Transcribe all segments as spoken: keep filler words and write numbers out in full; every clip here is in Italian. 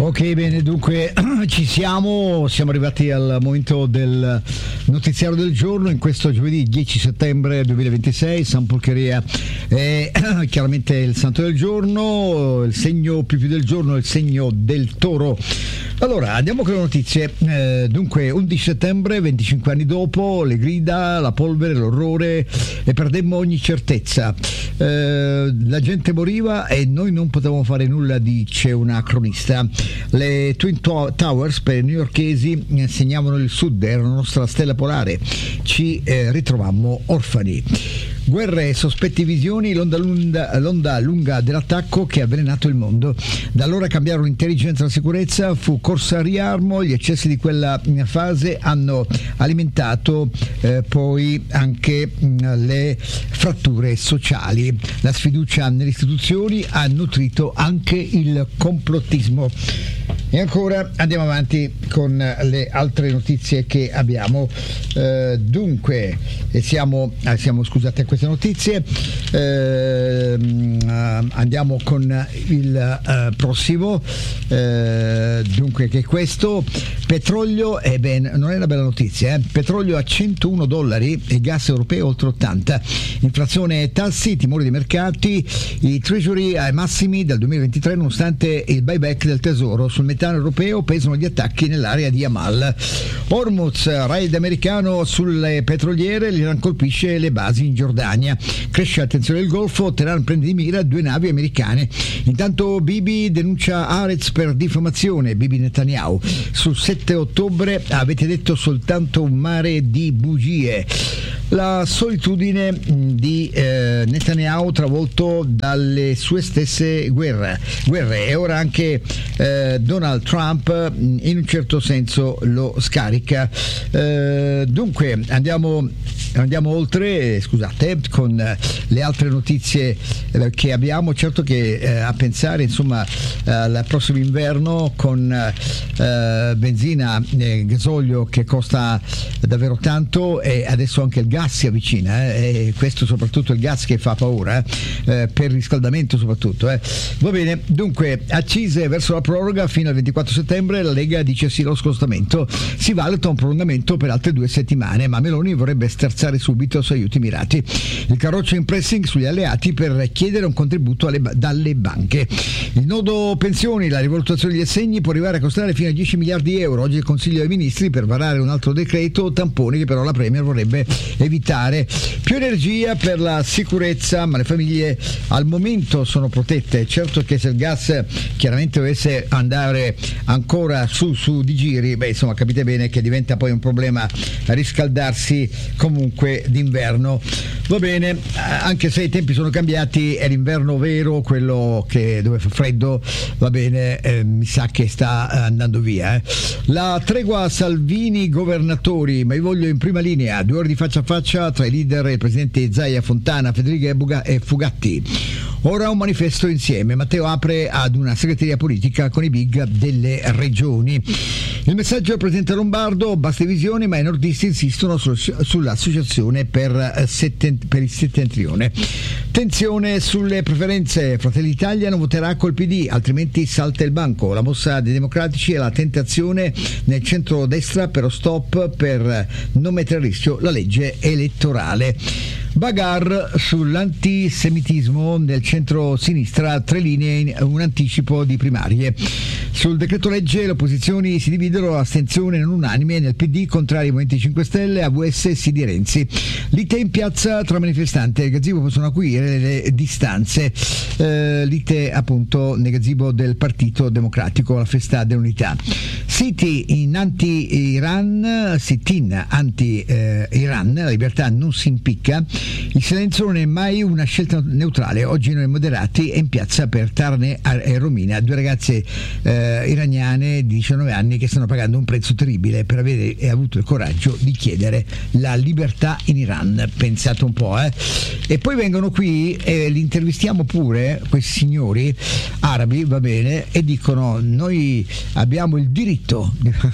Ok, bene, dunque ci siamo, siamo arrivati al momento del notiziario del giorno in questo giovedì dieci settembre duemilaventisei. San Pulcheria è chiaramente il santo del giorno, il segno più più del giorno è il segno del toro. Allora, andiamo con le notizie. Eh, dunque, undici settembre, venticinque anni dopo, le grida, la polvere, l'orrore e perdemmo ogni certezza. Eh, la gente moriva e noi non potevamo fare nulla, dice una cronista. Le Twin Towers per i newyorkesi segnavano il sud, era la nostra stella polare. Ci eh, ritrovammo orfani. Guerre, sospetti, visioni, l'onda lunga, l'onda lunga dell'attacco che ha avvelenato il mondo. Da allora cambiarono l'intelligenza e la sicurezza, fu corsa a riarmo, gli eccessi di quella fase hanno alimentato eh, poi anche mh, le fratture sociali. La sfiducia nelle istituzioni ha nutrito anche il complottismo. E ancora andiamo avanti con le altre notizie che abbiamo. Eh, dunque, siamo, eh, siamo scusate a queste notizie. Eh, andiamo con il eh, prossimo. Eh, dunque, che questo petrolio, eh ben, non è una bella notizia. Eh? Petrolio a centouno dollari e gas europeo oltre ottanta. Inflazione e tassi, timori dei mercati, i treasury ai massimi dal duemilaventitré nonostante il buyback del tesoro. Sul metano europeo pesano gli attacchi nell'area di Amal. Hormuz, raid americano sulle petroliere, l'Iran colpisce le basi in Giordania. Cresce la tensione del Golfo, Teheran prende di mira due navi americane. Intanto Bibi denuncia Haaretz per diffamazione. Bibi Netanyahu, sul sette ottobre avete detto soltanto un mare di bugie. La solitudine di eh, Netanyahu travolto dalle sue stesse guerre, guerre e ora anche eh, Donald Trump in un certo senso lo scarica. Eh, dunque andiamo, andiamo oltre, scusate, con le altre notizie eh, che abbiamo. Certo che eh, a pensare insomma al prossimo inverno con eh, benzina e gasolio che costa davvero tanto e adesso anche il gas si avvicina, eh, e questo soprattutto il gas che fa paura, eh, per riscaldamento soprattutto. Eh. Va bene, dunque accise verso la proroga fino al ventiquattro settembre, la Lega dice sì allo scostamento, si valuta un prolungamento per altre due settimane, ma Meloni vorrebbe sterzare subito su aiuti mirati. Il carroccio in pressing sugli alleati per chiedere un contributo alle, dalle banche. Il nodo pensioni, la rivalutazione degli assegni può arrivare a costare fino a dieci miliardi di euro. Oggi il Consiglio dei Ministri per varare un altro decreto tamponi che però la Premier vorrebbe evitare. Più energia per la sicurezza, ma le famiglie al momento sono protette. Certo che se il gas chiaramente dovesse andare ancora su su di giri, beh insomma capite bene che diventa poi un problema riscaldarsi comunque d'inverno. Va bene, anche se i tempi sono cambiati, è l'inverno vero, quello che dove fa freddo, va bene, eh, mi sa che sta andando via. Eh. La tregua Salvini governatori, ma vi voglio in prima linea, due ore di faccia a faccia tra i leader e il presidente Zaia, Fontana, Federica e Fugatti. Ora un manifesto insieme. Matteo apre ad una segreteria politica con i big delle regioni. Il messaggio del presidente Lombardo: basta visione, ma i nordisti insistono su, sull'associazione per, setten, per il settentrione. Tensione sulle preferenze. Fratelli d'Italia non voterà col P D, altrimenti salta il banco. La mossa dei democratici è la tentazione nel centro-destra per lo stop per non mettere a rischio la legge elettorale. Bagar sull'antisemitismo nel centro-sinistra, tre linee, un anticipo di primarie. Sul decreto legge le opposizioni si dividono, astensione non unanime nel P D, contrari ai Movimento cinque Stelle, A V S sì di Renzi. Lite in piazza tra manifestanti, il gazebo possono acuire le distanze. Eh, lite appunto nel gazebo del Partito Democratico, la festa dell'unità. Siti in anti-Iran, sit-in anti-Iran, la libertà non si impicca. Il silenzio non è mai una scelta neutrale. Oggi noi moderati è in piazza per Tarne e Romina, due ragazze eh, iraniane di diciannove anni che stanno pagando un prezzo terribile per avere avuto il coraggio di chiedere la libertà in Iran. Pensate un po', eh. E poi vengono qui e li intervistiamo pure, questi signori arabi, va bene, e dicono: noi abbiamo il diritto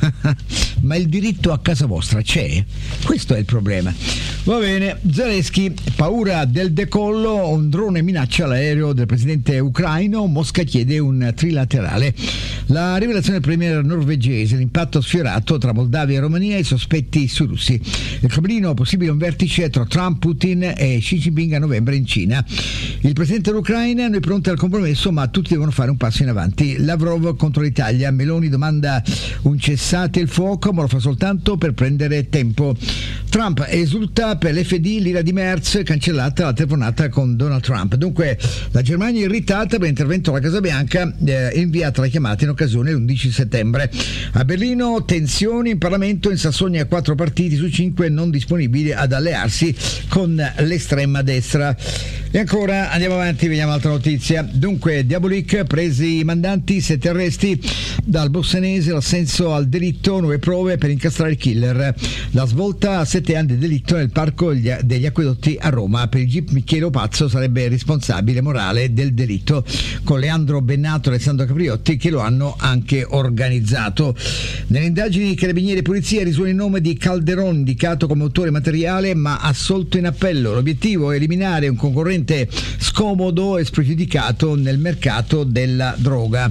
ma il diritto a casa vostra c'è? Questo è il problema. Va bene, Zelensky, paura del decollo, un drone minaccia l'aereo del presidente ucraino, Mosca chiede un trilaterale. La rivelazione del premier norvegese, l'impatto sfiorato tra Moldavia e Romania e i sospetti sui russi. Il Cremlino, possibile un vertice tra Trump, Putin e Xi Jinping a novembre in Cina. Il presidente dell'Ucraina, noi pronti al compromesso, ma tutti devono fare un passo in avanti. Lavrov contro l'Italia, Meloni domanda un cessate il fuoco, ma lo fa soltanto per prendere tempo. Trump esulta per l'F D, l'ira di Merz, cancellata la telefonata con Donald Trump. Dunque la Germania è irritata per l'intervento alla Casa Bianca, eh, inviata la chiamata in occasione dell'undici settembre. A Berlino tensioni in Parlamento, in Sassonia quattro partiti su cinque non disponibili ad allearsi con l'estrema destra. E ancora andiamo avanti, vediamo altra notizia. Dunque Diabolik, presi i mandanti, sette arresti dal bossanese, l'assenso al delitto, nuove prove per incastrare il killer. La svolta a sette anni di delitto nel parco degli acquedotti a Roma. Per il G I P Michele Pazzo sarebbe responsabile morale del delitto, con Leandro Bennato e Alessandro Capriotti che lo hanno anche organizzato. Nelle indagini Carabinieri e Polizia risuona il nome di Calderon, indicato come autore materiale ma assolto in appello. L'obiettivo è eliminare un concorrente scomodo e spregiudicato nel mercato della droga.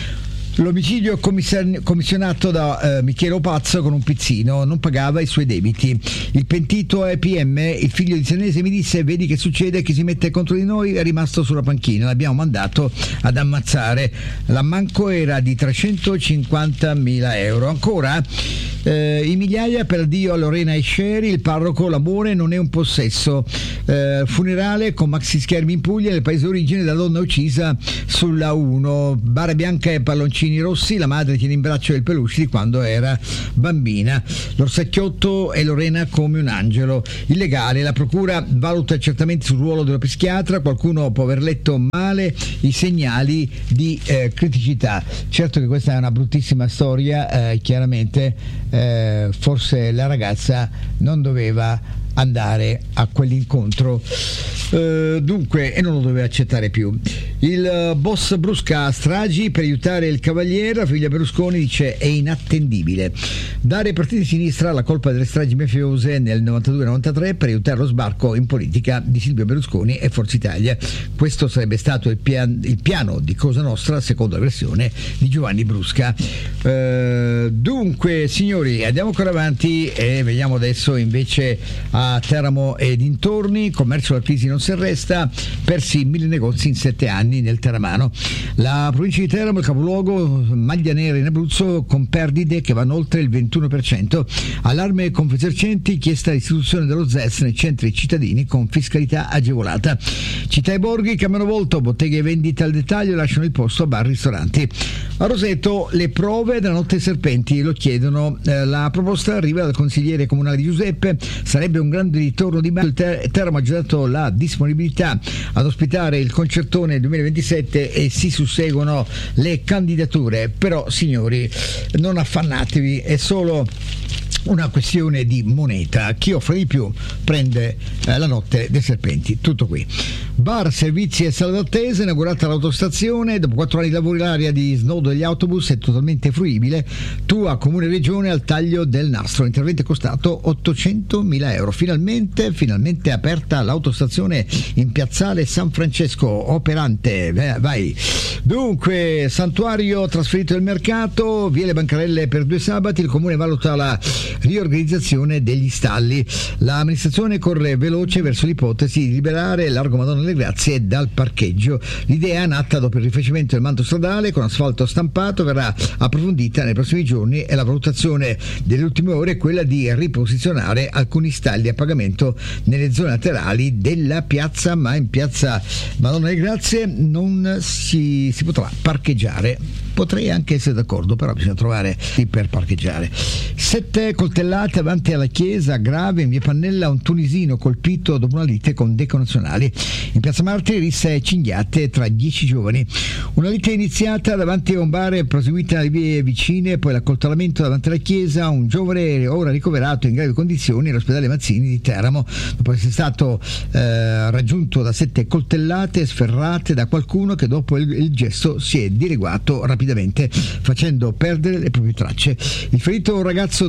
L'omicidio commissionato da eh, Michele Pazzo con un pizzino, non pagava i suoi debiti. Il pentito è P M, il figlio di Senese mi disse: vedi che succede, chi si mette contro di noi è rimasto sulla panchina, l'abbiamo mandato ad ammazzare. L'ammanco era di trecentocinquantamila euro. Ancora eh, i migliaia per addio a Lorena e Sherry, il parroco, l'amore non è un possesso. Eh, funerale con maxi schermi in Puglia, nel paese d'origine della donna uccisa sulla uno. Bara bianca e palloncini rossi, la madre tiene in braccio il peluche di quando era bambina. L'orsacchiotto e Lorena come un angelo. Illegale, la procura valuta certamente sul ruolo dello psichiatra, qualcuno può aver letto male i segnali di eh, criticità. Certo che questa è una bruttissima storia, eh, chiaramente eh, forse la ragazza non doveva andare a quell'incontro, uh, dunque, e non lo doveva accettare più. Il uh, boss Brusca, stragi per aiutare il cavaliere, la figlia Berlusconi dice è inattendibile. Dare ai partiti di sinistra la colpa delle stragi mafiose nel novantadue novantatré per aiutare lo sbarco in politica di Silvio Berlusconi e Forza Italia. Questo sarebbe stato il, pian- il piano di Cosa Nostra, secondo la versione di Giovanni Brusca. Uh, dunque, signori, andiamo ancora avanti e vediamo adesso invece a Teramo e dintorni. Commercio, la crisi non si arresta, persi mille negozi in sette anni nel Teramano. La provincia di Teramo, il capoluogo, maglia nera in Abruzzo con perdite che vanno oltre il ventuno per cento. Allarme Confesercenti, chiesta l'istituzione dello Z E S nei centri cittadini con fiscalità agevolata. Città e borghi cambiano volto, botteghe e vendite al dettaglio lasciano il posto a bar e ristoranti. A Roseto le prove della notte serpenti lo chiedono, eh, la proposta arriva dal consigliere comunale di Giuseppe, sarebbe un grande ritorno di Mario. Il Teramo ha già dato la disponibilità ad ospitare il concertone duemilaventisette e si susseguono le candidature, però signori non affannatevi, è solo una questione di moneta, chi offre di più prende eh, la notte dei serpenti, tutto qui. Bar, servizi e sala d'attesa, inaugurata l'autostazione, dopo quattro anni di lavori l'area di snodo degli autobus è totalmente fruibile, tua comune e regione al taglio del nastro, l'intervento è costato ottocentomila euro, finalmente finalmente aperta l'autostazione in piazzale San Francesco, operante, vai. Dunque, santuario trasferito del mercato, via le bancarelle per due sabati, il comune valuta la riorganizzazione degli stalli, l'amministrazione corre veloce verso l'ipotesi di liberare Largo Madonna delle Grazie dal parcheggio. L'idea, nata dopo il rifacimento del manto stradale con asfalto stampato, verrà approfondita nei prossimi giorni e la valutazione delle ultime ore è quella di riposizionare alcuni stalli a pagamento nelle zone laterali della piazza, ma in piazza Madonna delle Grazie non si, si potrà parcheggiare. Potrei anche essere d'accordo, però bisogna trovare lì per parcheggiare. Sette coltellate davanti alla chiesa, grave in via Pannella, un tunisino colpito dopo una lite con dei connazionali. In piazza Martiri risse cinghiate tra dieci giovani. Una lite iniziata davanti a un bar e proseguita nelle vie vicine, poi l'accoltellamento davanti alla chiesa, un giovane ora ricoverato in gravi condizioni all'ospedale Mazzini di Teramo, dopo essere stato eh, raggiunto da sette coltellate sferrate da qualcuno che dopo il, il gesto si è dileguato rapidamente facendo perdere le proprie tracce. Il ferito ragazzo tunisino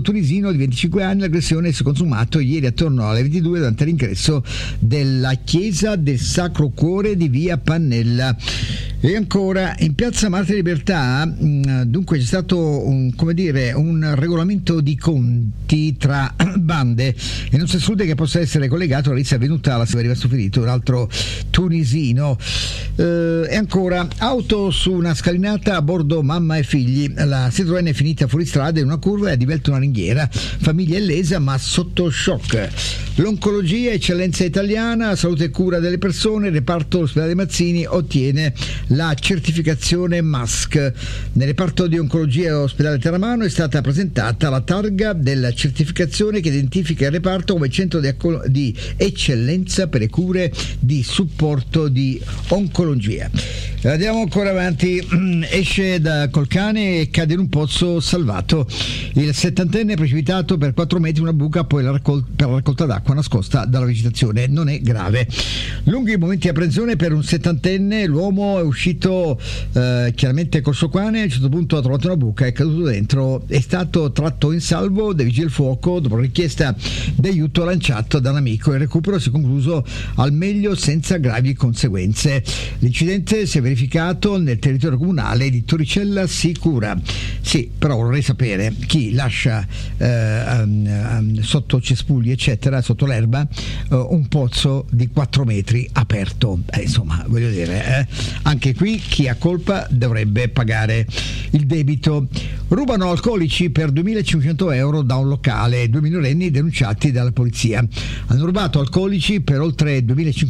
ragazzino di venticinque anni. L'aggressione si è consumato ieri attorno alle ventidue durante l'ingresso della chiesa del Sacro Cuore di via Pannella. E ancora in piazza Marte Libertà, dunque c'è stato un, come dire, un regolamento di conti tra bande e non si esclude che possa essere collegato alla lista avvenuta alla sera rimasto ferito un altro tunisino. Eh, e ancora auto su una scalinata, a bordo mamma e figli, la Citroën è finita fuori strada in una curva e ha divelto una ringhiera, famiglia è lesa ma sotto shock. L'oncologia, eccellenza italiana, salute e cura delle persone, il reparto ospedale Mazzini ottiene la certificazione M A S C. Nel reparto di oncologia ospedale Terramano è stata presentata la targa della certificazione che identifica il reparto come centro di, accol- di eccellenza per le cure di supporto di oncologia. Andiamo ancora avanti. Esce da col cane e cade in un pozzo salvato. Il settantenne è precipitato per quattro metri in una buca poi la raccol- per la raccolta d'acqua nascosta dalla vegetazione. Non è grave. Lunghi momenti di apprensione per un settantenne. L'uomo è uscito eh, chiaramente col suo cane, a un certo punto ha trovato una buca, è caduto dentro, è stato tratto in salvo dai vigili del fuoco dopo richiesta di aiuto lanciato da un amico. Il recupero si è concluso al meglio senza gravi conseguenze. L'incidente si è verificato nel territorio comunale di Torricella Sicura. Sì, però vorrei sapere chi lascia eh, um, um, sotto cespugli eccetera, sotto l'erba, uh, un pozzo di quattro metri aperto. Eh, insomma, voglio dire, eh, anche qui chi ha colpa dovrebbe pagare il debito. Rubano alcolici per duemilacinquecento euro da un locale, due minorenni denunciati dalla polizia. Hanno rubato alcolici per oltre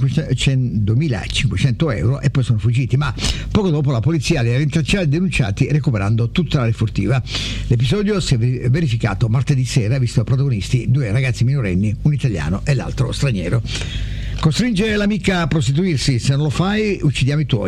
duemilacinquecento euro e poi sono fuggiti, ma poco dopo la polizia li ha rintracciati e denunciati recuperando tutta la refurtiva. L'episodio si è verificato martedì sera, visto protagonisti due ragazzi minorenni, un italiano e l'altro straniero. Costringere l'amica a prostituirsi, se non lo fai uccidiamo i tuoi.